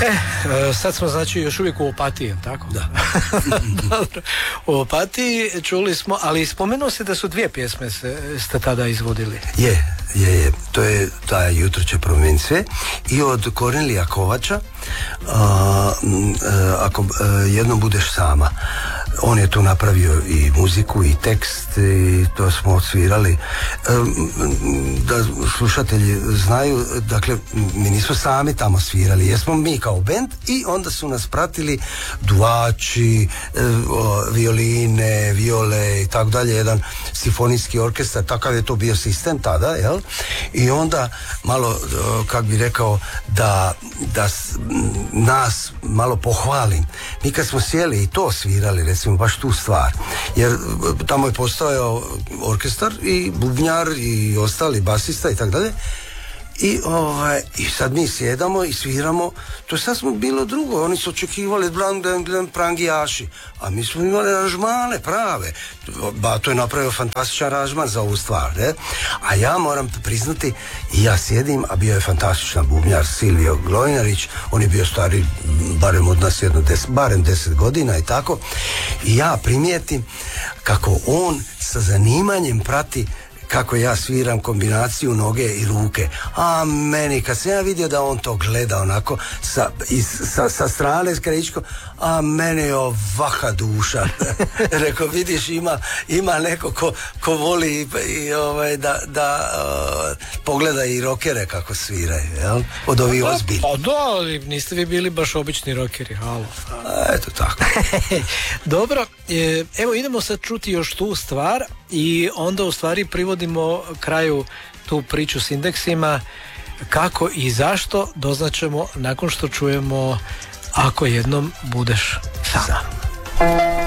Sad smo znači još uvijek u Opatiji, tako? Da. Dobro. U Opatiji čuli smo, ali spomenuo se da su 2 pjesme ste tada izvodili. Je. To je ta Jutro će promijeniti sve i od Kornelija Kovača Ako jednom budeš sama. On je tu napravio i muziku i tekst i to smo odsvirali. Da slušatelji znaju, dakle mi nismo sami tamo svirali, jesmo mi kao bend i onda su nas pratili duvači, violine, viole i tako dalje, jedan simfonijski orkestar, takav je to bio sistem tada, jel? I onda malo, kak bi rekao, da nas malo pohvalim. Mi kad smo sjeli i to svirali, recimo baš tu stvar, jer tamo je postojao orkestar i bubnjar i ostali basista i tako dalje. I sad mi sjedamo i sviramo, to sad smo bilo drugo, oni su očekivali prangijaši, a mi smo imali aranžmane prave. To je napravio fantastičan aranžman za ovu stvar, ne? A ja moram priznati, i ja sjedim, a bio je fantastičan bubnjar Silvio Glojnarić, on je bio stari barem od nas barem 10 godina i tako, i ja primijetim kako on sa zanimanjem prati kako ja sviram kombinaciju noge i ruke. A meni, kad sam ja vidio da on to gleda onako sa strane s krajičkom, a meni je ovaka duša. Rekao, vidiš, ima neko ko voli da pogleda i rokere kako sviraju, jel? Od ovih ozbiljni. Pa da, ali niste vi bili baš obični rokeri, halo. Eto tako. Dobro, evo idemo sad čuti još tu stvar i onda u stvari privodimo kraju tu priču s indeksima. Kako i zašto doznaćemo nakon što čujemo Ako jednom budeš sam.